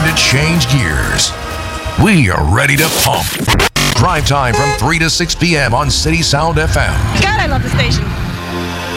to change gears. We are ready to pump. Drive time from 3 to 6 p.m. on City Sound FM. God, I love the station.